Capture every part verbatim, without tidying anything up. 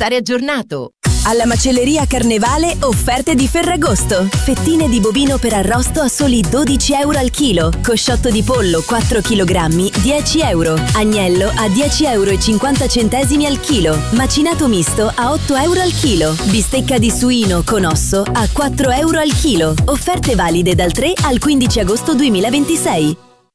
restare aggiornato. Alla macelleria Carnevale offerte di Ferragosto. Fettine di bovino per arrosto a soli dodici euro al chilo. Cosciotto di pollo quattro chilogrammi dieci euro. Agnello a dieci euro e cinquanta centesimi al chilo. Macinato misto a otto euro al chilo. Bistecca di suino con osso a quattro euro al chilo. Offerte valide dal tre al quindici agosto duemilaventisei.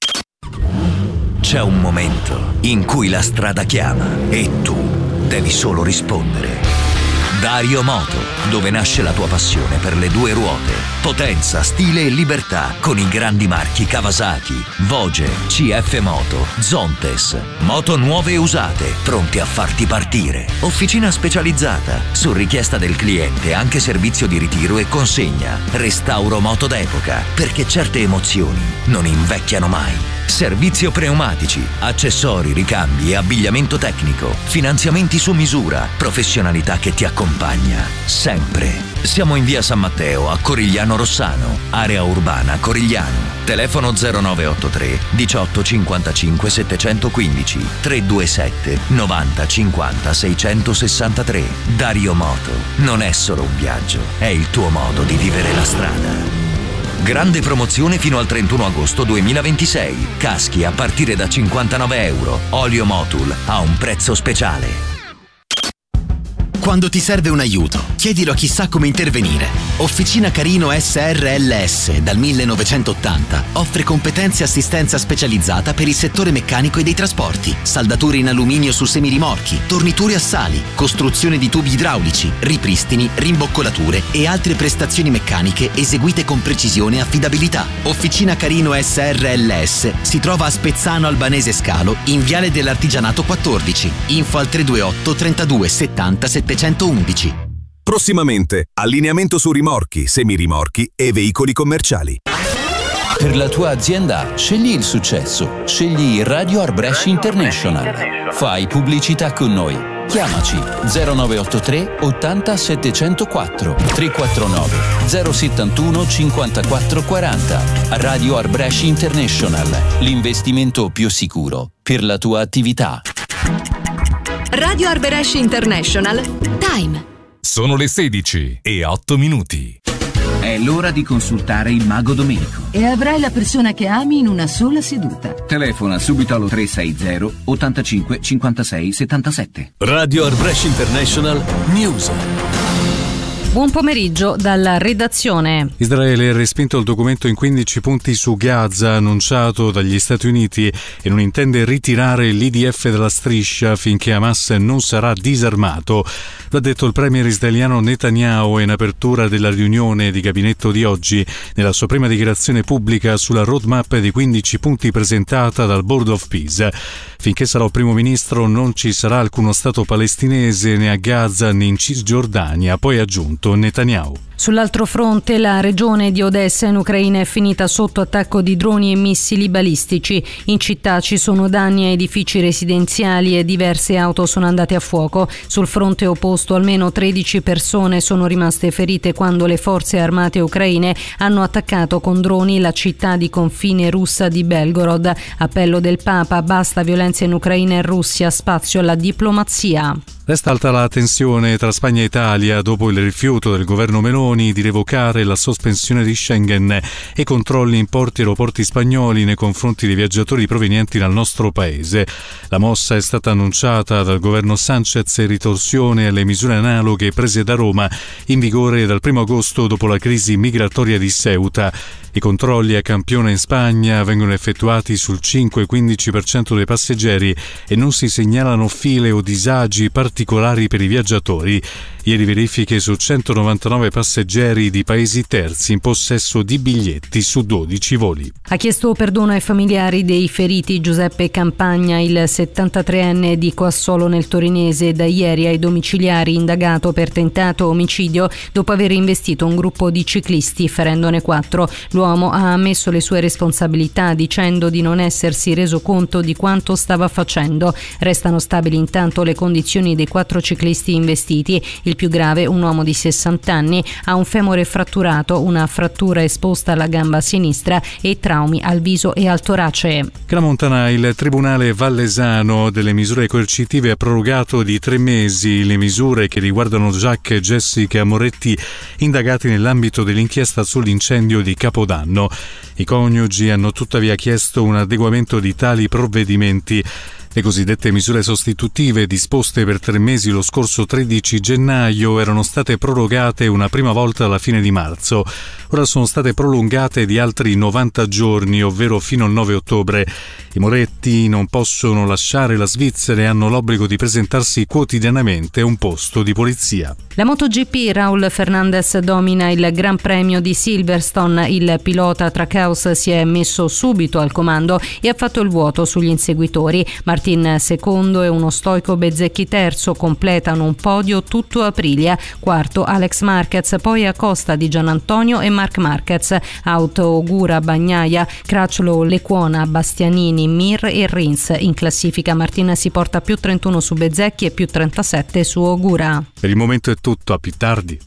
C'è un momento in cui la strada chiama e tu devi solo rispondere. Dario Moto, dove nasce la tua passione per le due ruote. Potenza, stile e libertà con i grandi marchi Kawasaki, Voge, C F Moto, Zontes. Moto nuove e usate, pronti a farti partire. Officina specializzata, su richiesta del cliente anche servizio di ritiro e consegna. Restauro moto d'epoca, perché certe emozioni non invecchiano mai. Servizio pneumatici, accessori, ricambi e abbigliamento tecnico, finanziamenti su misura, professionalità che ti accompagna sempre. Siamo in via San Matteo a Corigliano Rossano, area urbana Corigliano. Telefono zero nove otto tre diciotto cinquantacinque settecentoquindici tre due sette novanta cinquanta seicentosessantatré. Dario Moto non è solo un viaggio, è il tuo modo di vivere la strada. Grande promozione fino al trentuno agosto duemilaventisei. Caschi a partire da cinquantanove euro. Olio Motul a un prezzo speciale. Quando ti serve un aiuto, chiedilo a chi sa come intervenire. Officina Carino S R L S dal millenovecentottanta offre competenze e assistenza specializzata per il settore meccanico e dei trasporti, saldature in alluminio su semirimorchi, torniture assali, costruzione di tubi idraulici, ripristini, rimboccolature e altre prestazioni meccaniche eseguite con precisione e affidabilità. Officina Carino S R L S si trova a Spezzano Albanese Scalo in Viale dell'Artigianato quattordici. Info al tre due otto trentadue settanta settecentoundici. Prossimamente, allineamento su rimorchi, semirimorchi e veicoli commerciali. Per la tua azienda, scegli il successo. Scegli Radio Arbresh International. Fai pubblicità con noi. Chiamaci zero nove otto tre ottanta settecentoquattro tre quattro nove zero settantuno cinquantaquattro quaranta. Radio Arbresh International, l'investimento più sicuro per la tua attività. Radio Arbresh International. Time. Sono le sedici e otto minuti. È l'ora di consultare il Mago Domenico. E avrai la persona che ami in una sola seduta. Telefona subito allo tre sei zero ottantacinque cinquantasei settantasette. Radio Arbresh International News. Buon pomeriggio dalla redazione. Israele ha respinto il documento in quindici punti su Gaza annunciato dagli Stati Uniti e non intende ritirare l'I D F dalla striscia finché Hamas non sarà disarmato. L'ha detto il premier israeliano Netanyahu in apertura della riunione di gabinetto di oggi, nella sua prima dichiarazione pubblica sulla roadmap di quindici punti presentata dal Board of Peace. Finché sarò primo ministro non ci sarà alcuno Stato palestinese né a Gaza né in Cisgiordania, poi ha aggiunto Netanyahu. Sull'altro fronte, la regione di Odessa in Ucraina è finita sotto attacco di droni e missili balistici. In città ci sono danni a edifici residenziali e diverse auto sono andate a fuoco. Sul fronte opposto almeno tredici persone sono rimaste ferite quando le forze armate ucraine hanno attaccato con droni la città di confine russa di Belgorod. Appello del Papa: basta violenza in Ucraina e Russia, spazio alla diplomazia. Resta alta la tensione tra Spagna e Italia dopo il rifiuto del governo Meloni di revocare la sospensione di Schengen e controlli in porti e aeroporti spagnoli nei confronti dei viaggiatori provenienti dal nostro paese. La mossa è stata annunciata dal governo Sanchez in ritorsione alle misure analoghe prese da Roma, in vigore dal primo agosto dopo la crisi migratoria di Ceuta. I controlli a campione in Spagna vengono effettuati sul cinque quindici per cento dei passeggeri e non si segnalano file o disagi particolari per i viaggiatori. Ieri verifiche su centonovantanove passeggeri di paesi terzi in possesso di biglietti su dodici voli. Ha chiesto perdono ai familiari dei feriti Giuseppe Campagna, il settantatreenne di Coassolo nel Torinese, da ieri ai domiciliari indagato per tentato omicidio dopo aver investito un gruppo di ciclisti ferendone quattro. L'uomo ha ammesso le sue responsabilità dicendo di non essersi reso conto di quanto stava facendo. Restano stabili intanto le condizioni dei quattro ciclisti investiti. Il più grave, un uomo di sessanta anni, ha un femore fratturato, una frattura esposta alla gamba sinistra e traumi al viso e al torace. Cremona, il Tribunale Vallesano delle misure coercitive ha prorogato di tre mesi le misure che riguardano Jack e Jessica Moretti, indagati nell'ambito dell'inchiesta sull'incendio di Capodanno. I coniugi hanno tuttavia chiesto un adeguamento di tali provvedimenti. Le cosiddette misure sostitutive, disposte per tre mesi lo scorso tredici gennaio, erano state prorogate una prima volta alla fine di marzo. Ora sono state prolungate di altri novanta giorni, ovvero fino al nove ottobre. I Moretti non possono lasciare la Svizzera e hanno l'obbligo di presentarsi quotidianamente a un posto di polizia. La MotoGP, Raul Fernandez domina il Gran Premio di Silverstone. Il pilota Trackhouse si è messo subito al comando e ha fatto il vuoto sugli inseguitori. Martin secondo e uno stoico Bezzecchi terzo completano un podio tutto Aprilia. Quarto Alex Marquez, poi Acosta, Di Giannantonio e Marc Marquez. Auto Ogura, Bagnaia, Crutchlow, Lecuona, Bastianini, Mir e Rins. In classifica Martin si porta più trentuno su Bezzecchi e più trentasette su Ogura. Per il momento è tutto, a più tardi.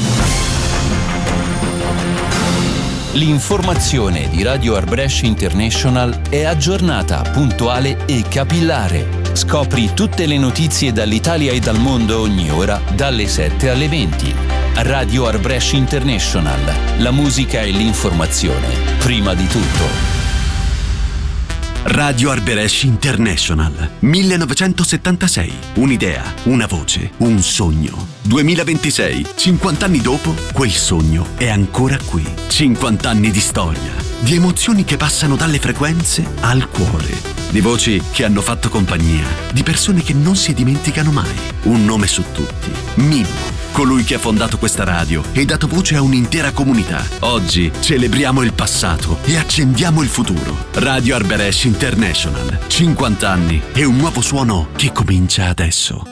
L'informazione di Radio Arbresh International è aggiornata, puntuale e capillare. Scopri tutte le notizie dall'Italia e dal mondo ogni ora, dalle sette alle venti. Radio Arbresh International. La musica e l'informazione, prima di tutto. Radio Arbresh International, millenovecentosettantasei. Un'idea, una voce, un sogno. duemilaventisei, cinquanta anni dopo, quel sogno è ancora qui. cinquanta anni di storia, di emozioni che passano dalle frequenze al cuore, di voci che hanno fatto compagnia, di persone che non si dimenticano mai. Un nome su tutti, Mimmo. Colui che ha fondato questa radio e dato voce a un'intera comunità. Oggi celebriamo il passato e accendiamo il futuro. Radio Arbresh International. cinquanta anni e un nuovo suono che comincia adesso.